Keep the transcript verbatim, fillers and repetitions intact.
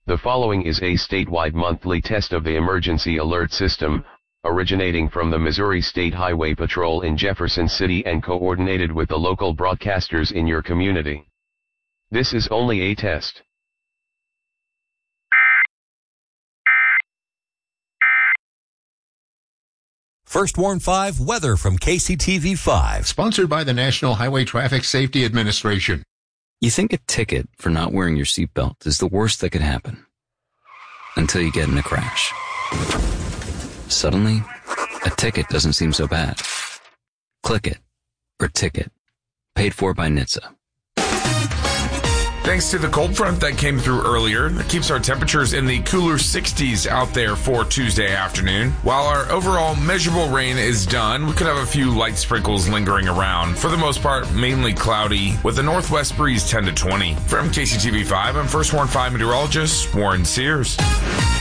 The following is a statewide monthly test of the emergency alert system, originating from the Missouri State Highway Patrol in Jefferson City and coordinated with the local broadcasters in your community. This is only a test. First Warn five weather from K C T V five. Sponsored by the National Highway Traffic Safety Administration. You think a ticket for not wearing your seatbelt is the worst that could happen. Until you get in a crash. Suddenly, a ticket doesn't seem so bad. Click it, or ticket. Paid for by N H T S A. Thanks to the cold front that came through earlier, that keeps our temperatures in the cooler sixties out there for Tuesday afternoon. While our overall measurable rain is done, we could have a few light sprinkles lingering around. For the most part, mainly cloudy, with a northwest breeze ten to twenty. From K C T V five, I'm First Warn five meteorologist Warren Sears.